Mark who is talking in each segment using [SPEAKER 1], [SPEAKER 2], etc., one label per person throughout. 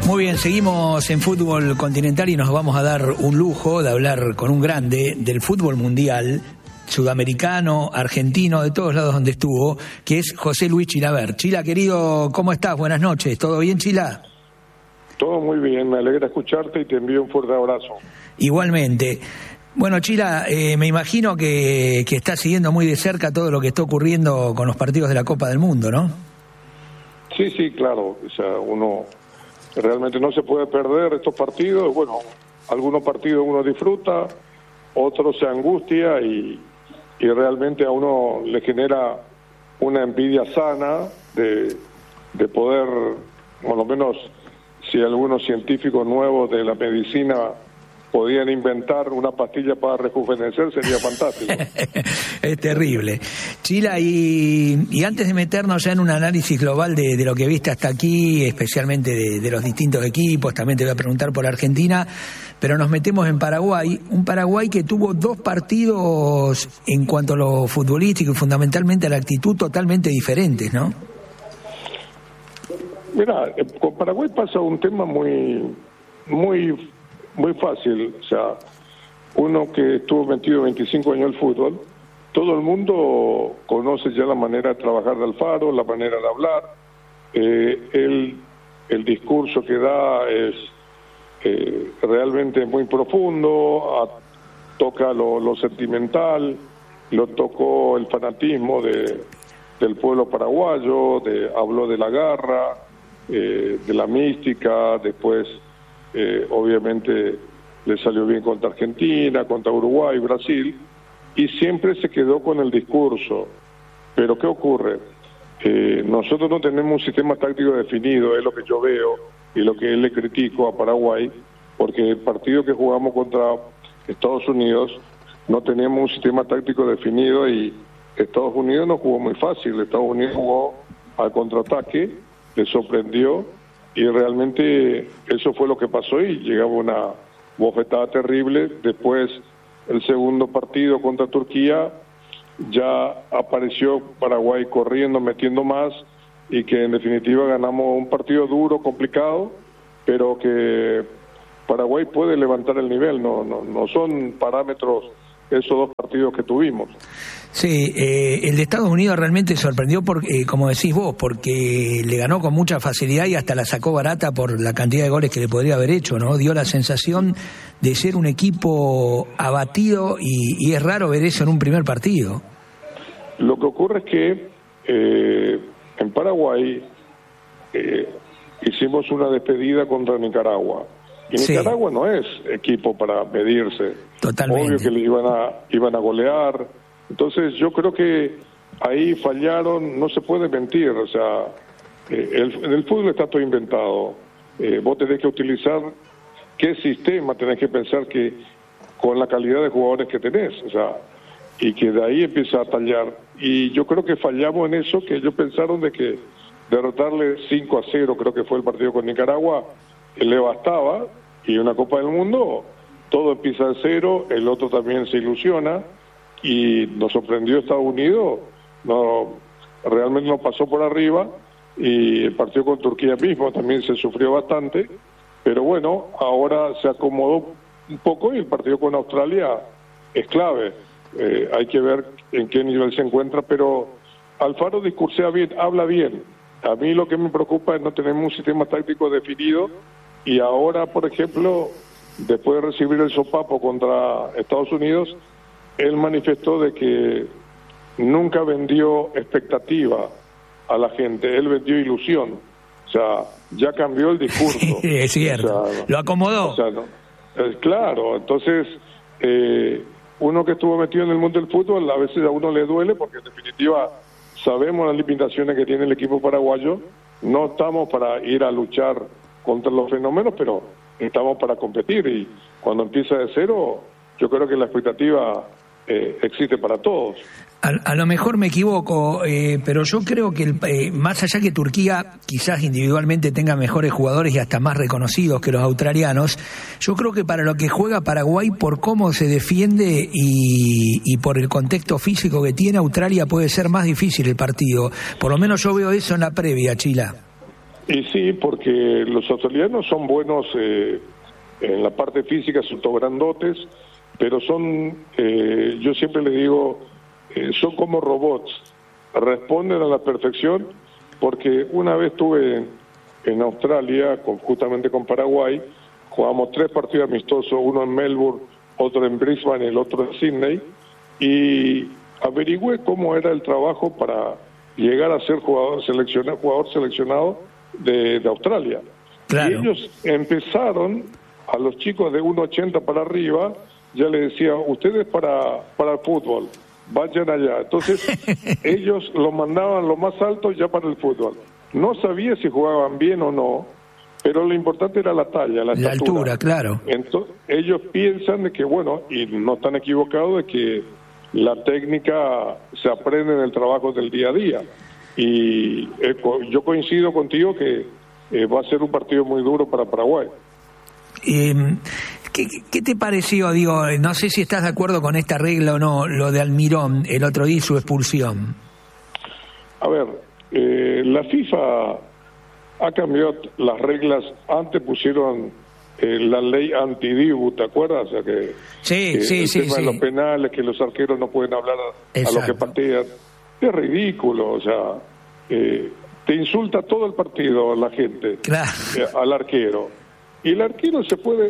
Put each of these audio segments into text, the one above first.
[SPEAKER 1] Muy bien, seguimos en fútbol continental y nos vamos a dar un lujo de hablar con un grande del fútbol mundial, sudamericano, argentino, de todos lados donde estuvo, que es José Luis Chilavert. Chila, querido, ¿cómo estás? Buenas noches. ¿Todo bien, Chila?
[SPEAKER 2] Todo muy bien, me alegra escucharte y te envío un fuerte abrazo.
[SPEAKER 1] Igualmente. Bueno, Chila, me imagino que estás siguiendo muy de cerca todo lo que está ocurriendo con los partidos de la Copa del Mundo, ¿no?
[SPEAKER 2] Sí, claro. O sea, uno realmente no se puede perder estos partidos. Bueno, algunos partidos uno disfruta, otros se angustia y realmente a uno le genera una envidia sana de poder, por lo menos, si algunos científicos nuevos de la medicina podían inventar una pastilla para rejuvenecer, sería fantástico.
[SPEAKER 1] Es terrible. Chila, y antes de meternos ya en un análisis global de lo que viste hasta aquí, especialmente de los distintos equipos, también te voy a preguntar por Argentina, pero nos metemos en Paraguay, un Paraguay que tuvo dos partidos en cuanto a lo futbolístico y fundamentalmente a la actitud totalmente diferentes, ¿no?
[SPEAKER 2] Mira, con Paraguay pasa un tema muy fácil. O sea, uno que estuvo metido 25 años en el fútbol, todo el mundo conoce ya la manera de trabajar de Alfaro, la manera de hablar. El discurso que da es realmente muy profundo, toca lo sentimental, lo tocó el fanatismo del pueblo paraguayo, habló de la garra, de la mística, después obviamente le salió bien contra Argentina, contra Uruguay, Brasil, y siempre se quedó con el discurso. Pero ¿qué ocurre? Nosotros no tenemos un sistema táctico definido, es lo que yo veo y lo que le critico a Paraguay, porque el partido que jugamos contra Estados Unidos no teníamos un sistema táctico definido y Estados Unidos no jugó muy fácil. Estados Unidos jugó al contraataque, le sorprendió y realmente eso fue lo que pasó y llegaba una bofetada terrible. Después, el segundo partido contra Turquía, ya apareció Paraguay corriendo, metiendo más y que en definitiva ganamos un partido duro, complicado, pero que Paraguay puede levantar el nivel, no son parámetros esos dos partidos que tuvimos.
[SPEAKER 1] Sí, el de Estados Unidos realmente sorprendió, como decís vos, porque le ganó con mucha facilidad y hasta la sacó barata por la cantidad de goles que le podría haber hecho, ¿no? Dio la sensación de ser un equipo abatido y es raro ver eso en un primer partido.
[SPEAKER 2] Lo que ocurre es que en Paraguay hicimos una despedida contra Nicaragua. Y Nicaragua no es equipo para medirse.
[SPEAKER 1] Totalmente.
[SPEAKER 2] Obvio que le iban a golear. Entonces yo creo que ahí fallaron, no se puede mentir, o sea, en el fútbol está todo inventado. Vos tenés que utilizar qué sistema, tenés que pensar que con la calidad de jugadores que tenés, o sea, y que de ahí empieza a tallar. Y yo creo que fallamos en eso, que ellos pensaron de que derrotarle 5-0, creo que fue el partido con Nicaragua, le bastaba, y una Copa del Mundo, todo empieza de cero, el otro también se ilusiona, y nos sorprendió Estados Unidos, realmente nos pasó por arriba, y el partido con Turquía mismo también se sufrió bastante, pero bueno, ahora se acomodó un poco y el partido con Australia es clave. Hay que ver en qué nivel se encuentra, pero Alfaro discursea bien, habla bien. A mí lo que me preocupa es no tener un sistema táctico definido y ahora, por ejemplo, después de recibir el sopapo contra Estados Unidos, él manifestó de que nunca vendió expectativa a la gente, él vendió ilusión. O sea, ya cambió el discurso.
[SPEAKER 1] Es cierto, o sea, lo acomodó.
[SPEAKER 2] O sea, claro, entonces uno que estuvo metido en el mundo del fútbol, a veces a uno le duele porque en definitiva sabemos las limitaciones que tiene el equipo paraguayo, no estamos para ir a luchar contra los fenómenos, pero estamos para competir y cuando empieza de cero, yo creo que la expectativa existe para todos.
[SPEAKER 1] A lo mejor me equivoco, pero yo creo que más allá que Turquía quizás individualmente tenga mejores jugadores y hasta más reconocidos que los australianos, yo creo que para lo que juega Paraguay, por cómo se defiende y por el contexto físico que tiene, Australia puede ser más difícil el partido. Por lo menos yo veo eso en la previa, Chila.
[SPEAKER 2] Y sí, porque los australianos son buenos en la parte física, son todos grandotes, pero son, yo siempre les digo, son como robots, responden a la perfección, porque una vez estuve en Australia, justamente con Paraguay, jugamos 3 partidos amistosos, uno en Melbourne, otro en Brisbane y el otro en Sydney, y averigüé cómo era el trabajo para llegar a ser jugador seleccionado de Australia.
[SPEAKER 1] Claro.
[SPEAKER 2] Y ellos empezaron, a los chicos de 1,80 para arriba, ya les decía, ustedes para el fútbol, vayan allá. Entonces ellos los mandaban lo más alto ya para el fútbol. No sabía si jugaban bien o no, pero lo importante era la talla, la estatura.
[SPEAKER 1] Altura, claro.
[SPEAKER 2] Entonces, ellos piensan de que, bueno, y no están equivocados, de que la técnica se aprende en el trabajo del día a día. Y yo coincido contigo que va a ser un partido muy duro para Paraguay.
[SPEAKER 1] ¿Qué te pareció? Digo, no sé si estás de acuerdo con esta regla o no, lo de Almirón el otro día y su expulsión.
[SPEAKER 2] A ver, la FIFA ha cambiado las reglas. Antes pusieron la ley antidibu, ¿te acuerdas? O sea que el tema de los penales, que los arqueros no pueden hablar a los que patean. Es ridículo, o sea, te insulta todo el partido la gente,
[SPEAKER 1] claro,
[SPEAKER 2] al arquero. Y el arquero se puede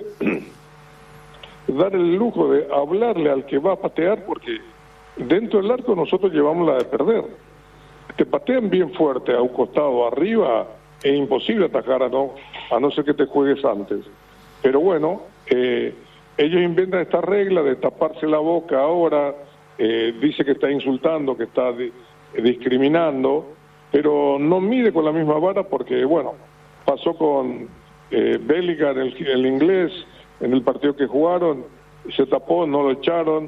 [SPEAKER 2] dar el lujo de hablarle al que va a patear, porque dentro del arco nosotros llevamos la de perder. Te patean bien fuerte a un costado arriba, es imposible atacar a no ser que te juegues antes. Pero bueno, ellos inventan esta regla de taparse la boca ahora, dice que está insultando, que está discriminando, pero no mide con la misma vara porque, bueno, pasó con Bellingham, el inglés, en el partido que jugaron, se tapó, no lo echaron.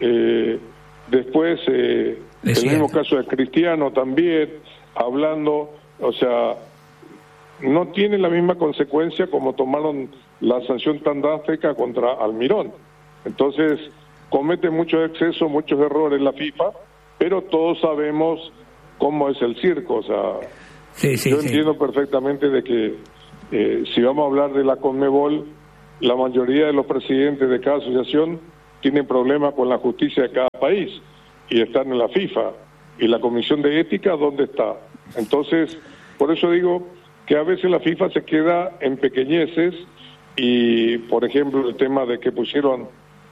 [SPEAKER 2] Después, el mismo caso de Cristiano también, hablando, o sea, no tiene la misma consecuencia como tomaron la sanción tan drástica contra Almirón. Entonces, comete muchos excesos, muchos errores la FIFA, pero todos sabemos cómo es el circo. O sea, yo entiendo perfectamente de que si vamos a hablar de la CONMEBOL, la mayoría de los presidentes de cada asociación tienen problemas con la justicia de cada país y están en la FIFA. ¿Y la Comisión de Ética dónde está? Entonces, por eso digo que a veces la FIFA se queda en pequeñeces y, por ejemplo, el tema de que pusieron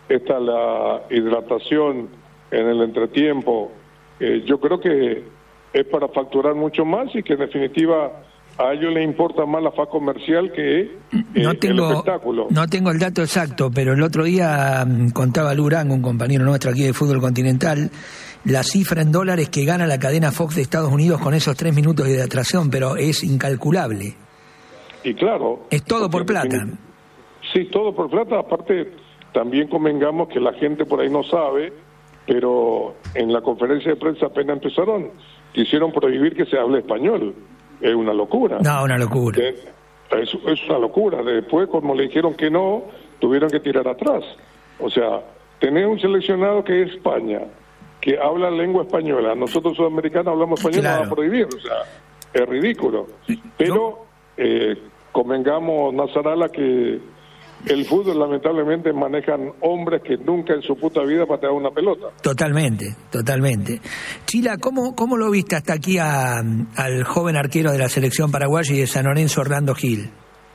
[SPEAKER 2] la hidratación en el entretiempo, yo creo que es para facturar mucho más y que en definitiva a ellos les importa más la faz comercial que el espectáculo.
[SPEAKER 1] No tengo el dato exacto, pero el otro día contaba Lurán, un compañero nuestro aquí de Fútbol Continental, la cifra en dólares que gana la cadena Fox de Estados Unidos con esos 3 minutos de hidratación, pero es incalculable.
[SPEAKER 2] Y claro...
[SPEAKER 1] Es todo por plata.
[SPEAKER 2] Sí, todo por plata. Aparte, también convengamos que la gente por ahí no sabe, pero en la conferencia de prensa apenas empezaron, quisieron prohibir que se hable español. Es una locura.
[SPEAKER 1] No, una locura.
[SPEAKER 2] Es una locura. Después, como le dijeron que no, tuvieron que tirar atrás. O sea, tener un seleccionado que es España, que habla lengua española, nosotros sudamericanos hablamos español, claro, no va a prohibir. O sea, es ridículo. Pero convengamos, Nasarala, que el fútbol lamentablemente manejan hombres que nunca en su puta vida patearon una pelota.
[SPEAKER 1] Totalmente, totalmente. Chila, ¿cómo lo viste hasta aquí al joven arquero de la selección paraguaya y de San Lorenzo, Orlando Gil?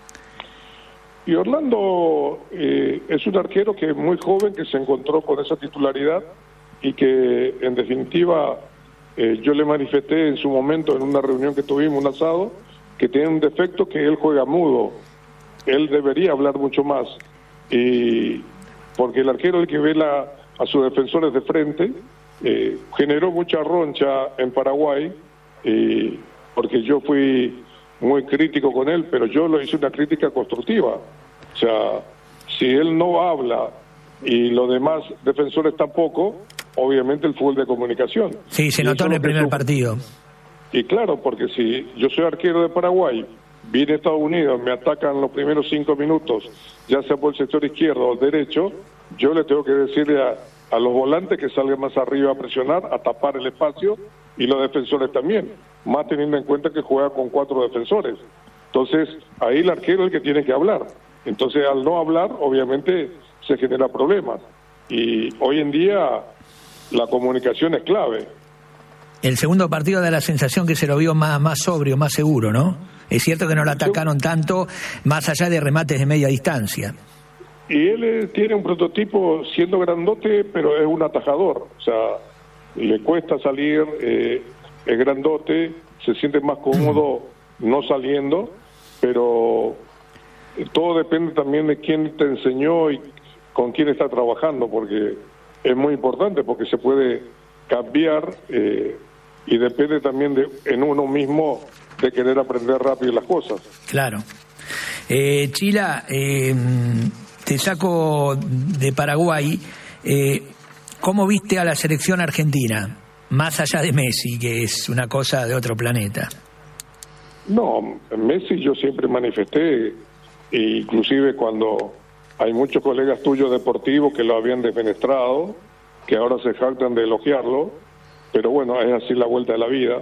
[SPEAKER 2] Y Orlando es un arquero que es muy joven, que se encontró con esa titularidad y que en definitiva yo le manifesté en su momento en una reunión que tuvimos, un asado, que tiene un defecto, que él juega mudo. Él debería hablar mucho más, y porque el arquero es el que ve a sus defensores de frente. Generó mucha roncha en Paraguay, porque yo fui muy crítico con él, pero yo lo hice una crítica constructiva. O sea, si él no habla y los demás defensores tampoco, obviamente el fútbol de comunicación.
[SPEAKER 1] Sí, se notó en el primer partido.
[SPEAKER 2] Y claro, porque si yo soy arquero de Paraguay, viene a Estados Unidos, me atacan los primeros 5 minutos, ya sea por el sector izquierdo o derecho, yo le tengo que decirle a los volantes que salgan más arriba a presionar, a tapar el espacio, y los defensores también, más teniendo en cuenta que juega con 4 defensores. Entonces, ahí el arquero es el que tiene que hablar. Entonces, al no hablar, obviamente, se genera problemas. Y hoy en día, la comunicación es clave.
[SPEAKER 1] El segundo partido da la sensación que se lo vio más sobrio, más seguro, ¿no? Es cierto que no lo atacaron tanto, más allá de remates de media distancia.
[SPEAKER 2] Y él tiene un prototipo siendo grandote, pero es un atajador. O sea, le cuesta salir, es grandote, se siente más cómodo no saliendo, pero todo depende también de quién te enseñó y con quién está trabajando, porque es muy importante, porque se puede cambiar y depende también en uno mismo de querer aprender rápido las cosas.
[SPEAKER 1] Claro. Chila, te saco de Paraguay. ¿Cómo viste a la selección argentina? Más allá de Messi, que es una cosa de otro planeta.
[SPEAKER 2] No, Messi yo siempre manifesté, inclusive cuando hay muchos colegas tuyos deportivos que lo habían defenestrado, que ahora se jactan de elogiarlo, pero bueno, es así la vuelta de la vida,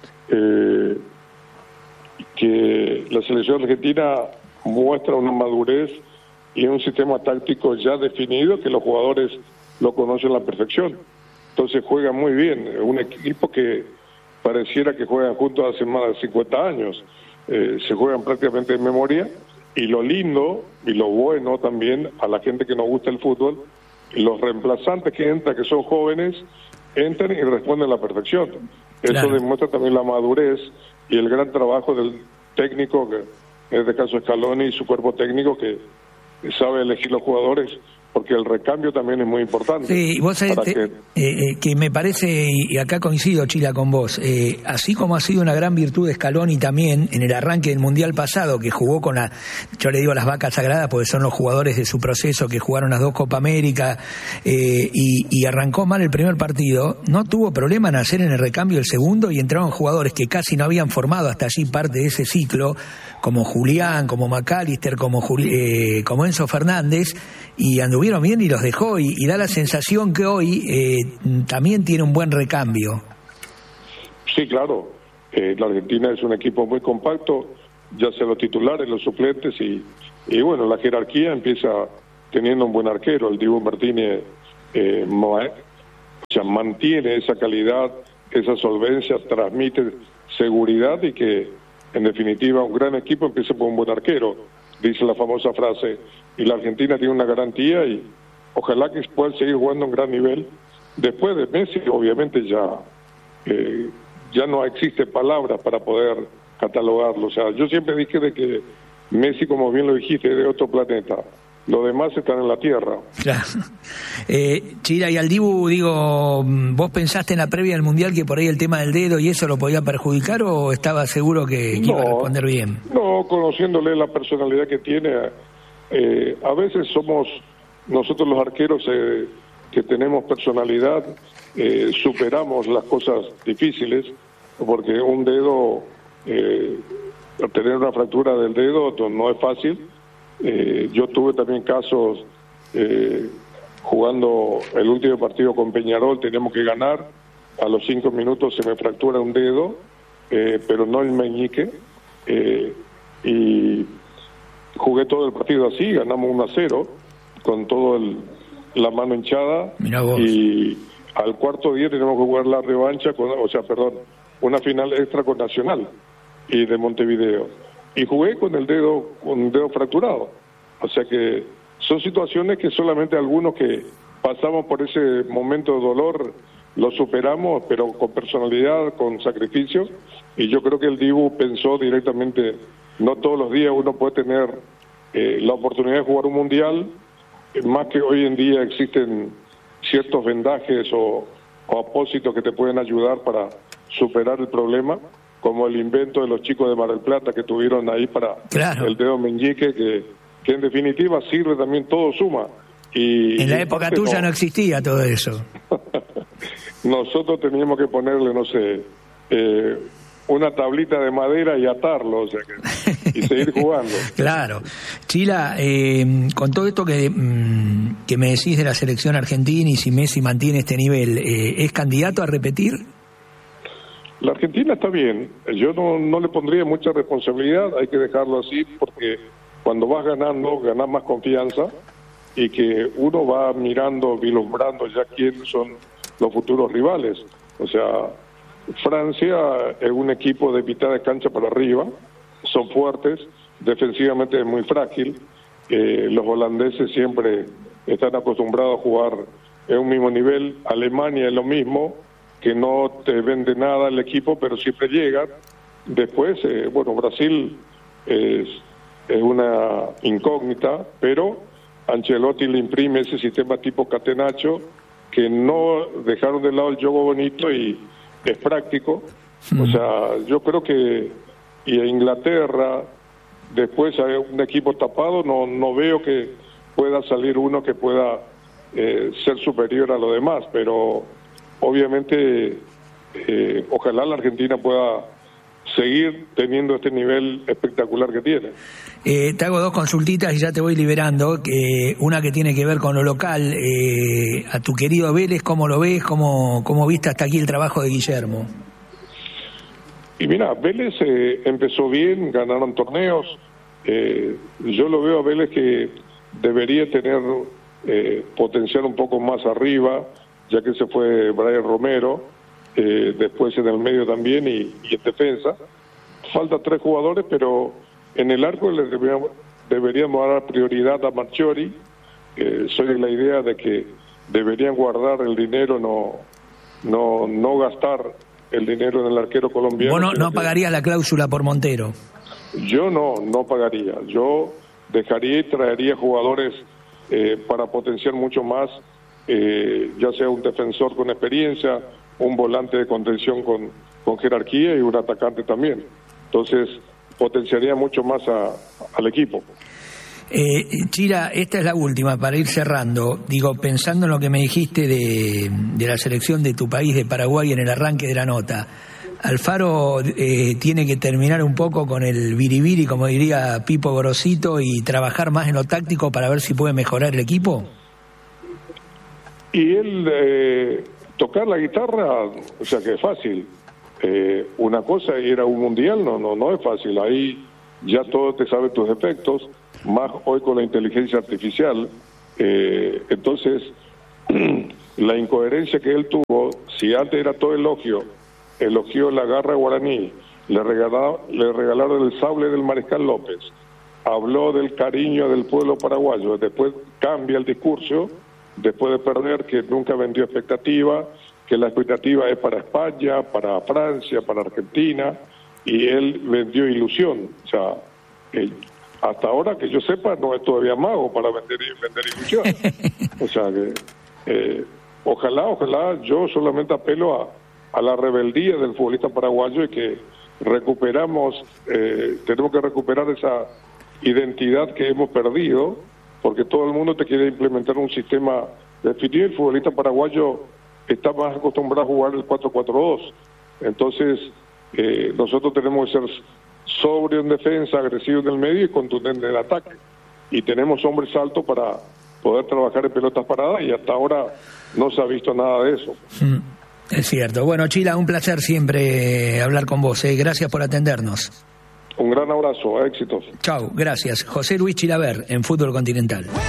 [SPEAKER 2] que la selección argentina muestra una madurez y un sistema táctico ya definido que los jugadores lo conocen a la perfección. Entonces juega muy bien, un equipo que pareciera que juegan juntos hace más de 50 años, se juegan prácticamente en memoria, y lo lindo y lo bueno también a la gente que nos gusta el fútbol, los reemplazantes que entran, que son jóvenes, entran y responden a la perfección. Eso demuestra también la madurez y el gran trabajo del técnico, que en este caso Scaloni, y su cuerpo técnico, que sabe elegir los jugadores, porque el recambio también es muy importante.
[SPEAKER 1] Sí, vos sabés que me parece, y acá coincido, Chila, con vos, así como ha sido una gran virtud de Scaloni también en el arranque del Mundial pasado, que jugó con yo le digo las vacas sagradas, porque son los jugadores de su proceso que jugaron las 2 Copa América, y arrancó mal el primer partido, no tuvo problema en hacer en el recambio el segundo, y entraron jugadores que casi no habían formado hasta allí parte de ese ciclo, como Julián, como McAllister, como Enzo Fernández, y anduvieron bien y los dejó, y da la sensación que hoy también tiene un buen recambio.
[SPEAKER 2] Sí, claro, la Argentina es un equipo muy compacto, ya sea los titulares, los suplentes, y bueno, la jerarquía empieza teniendo un buen arquero, el Dibu Martínez mantiene esa calidad, esa solvencia, transmite seguridad, y que en definitiva un gran equipo empieza por un buen arquero, dice la famosa frase, y la Argentina tiene una garantía, y ojalá que puedan seguir jugando a un gran nivel. Después de Messi, obviamente ya no existe palabras para poder catalogarlo. O sea, yo siempre dije de que Messi, como bien lo dijiste, es de otro planeta. Los demás están en la Tierra.
[SPEAKER 1] Claro. Chila, y al Dibu, digo, ¿vos pensaste en la previa del Mundial que por ahí el tema del dedo y eso lo podía perjudicar, o estaba seguro que iba a responder bien?
[SPEAKER 2] No, conociéndole la personalidad que tiene, a veces somos nosotros los arqueros que tenemos personalidad, superamos las cosas difíciles, porque un dedo, tener una fractura del dedo no es fácil. Yo tuve también casos jugando el último partido con Peñarol, teníamos que ganar, a los 5 minutos se me fractura un dedo, pero no el meñique, y jugué todo el partido así, ganamos 1-0 con todo la mano hinchada, y al cuarto día tenemos que jugar la revancha, una final extra con Nacional y de Montevideo, y jugué con un dedo fracturado. O sea que son situaciones que solamente algunos que pasamos por ese momento de dolor lo superamos, pero con personalidad, con sacrificio, y yo creo que el Dibu pensó directamente, no todos los días uno puede tener la oportunidad de jugar un mundial, más que hoy en día existen ciertos vendajes o apósitos que te pueden ayudar para superar el problema, como el invento de los chicos de Mar del Plata que tuvieron ahí para el dedo meñique, que en definitiva sirve también, todo suma. Y
[SPEAKER 1] en la época tuya no existía todo eso.
[SPEAKER 2] Nosotros teníamos que ponerle, no sé, una tablita de madera y atarlo, o sea y seguir jugando.
[SPEAKER 1] Claro. Chila, con todo esto que me decís de la selección argentina, y si Messi mantiene este nivel, ¿es candidato a repetir?
[SPEAKER 2] La Argentina está bien, yo no le pondría mucha responsabilidad, hay que dejarlo así, porque cuando vas ganando, ganás más confianza, y que uno va mirando, vislumbrando ya quiénes son los futuros rivales. O sea, Francia es un equipo de mitad de cancha para arriba, son fuertes, defensivamente es muy frágil, los holandeses siempre están acostumbrados a jugar en un mismo nivel, Alemania es lo mismo, que no te vende nada el equipo, pero siempre llegan. Después, Brasil es una incógnita, pero Ancelotti le imprime ese sistema tipo catenaccio, que no dejaron de lado el juego bonito y es práctico. O sea, yo creo que y a Inglaterra, después hay un equipo tapado, no veo que pueda salir uno que pueda ser superior a los demás, pero obviamente ojalá la Argentina pueda seguir teniendo este nivel espectacular que tiene.
[SPEAKER 1] Te hago dos consultitas y ya te voy liberando. Una que tiene que ver con lo local. A tu querido Vélez, ¿cómo lo ves? ¿Cómo viste hasta aquí el trabajo de Guillermo?
[SPEAKER 2] Y mira, Vélez empezó bien, ganaron torneos. Yo lo veo a Vélez que debería tener potencial un poco más arriba, ya que se fue Brian Romero, después en el medio también y en defensa. Faltan 3 jugadores, pero en el arco deberíamos dar prioridad a Marchiori. Soy de la idea de que deberían guardar el dinero, no gastar el dinero en el arquero colombiano.
[SPEAKER 1] ¿Vos no pagarías la cláusula por Montero?
[SPEAKER 2] Yo no pagaría. Yo dejaría y traería jugadores para potenciar mucho más, ya sea un defensor con experiencia, un volante de contención con jerarquía y un atacante también. Entonces, potenciaría mucho más al equipo.
[SPEAKER 1] Chila, esta es la última para ir cerrando. Digo, pensando en lo que me dijiste de la selección de tu país, de Paraguay, en el arranque de la nota, ¿Alfaro tiene que terminar un poco con el biribiri, como diría Pipo Gorosito, y trabajar más en lo táctico para ver si puede mejorar el equipo?
[SPEAKER 2] Y él tocar la guitarra, o sea que es fácil. Una cosa ir a un mundial no es fácil. Ahí ya todo te sabe tus defectos, más hoy con la inteligencia artificial. Entonces, la incoherencia que él tuvo, si antes era todo elogió la garra guaraní, le regalaron el sable del Mariscal López, habló del cariño del pueblo paraguayo, después cambia el discurso, después de perder, que nunca vendió expectativa, que la expectativa es para España, para Francia, para Argentina, y él vendió ilusión. O sea, hasta ahora que yo sepa no es todavía mago para vender ilusión. O sea que ojalá, yo solamente apelo a la rebeldía del futbolista paraguayo, y que tenemos que recuperar esa identidad que hemos perdido, porque todo el mundo te quiere implementar un sistema definido. El futbolista paraguayo está más acostumbrado a jugar el 4-4-2. Entonces, nosotros tenemos que ser sobrio en defensa, agresivo en el medio y contundente en el ataque. Y tenemos hombres altos para poder trabajar en pelotas paradas, y hasta ahora no se ha visto nada de eso.
[SPEAKER 1] Es cierto. Bueno, Chila, un placer siempre hablar con vos. Gracias por atendernos.
[SPEAKER 2] Un gran abrazo, éxitos.
[SPEAKER 1] Chau, gracias. José Luis Chilaver, en Fútbol Continental.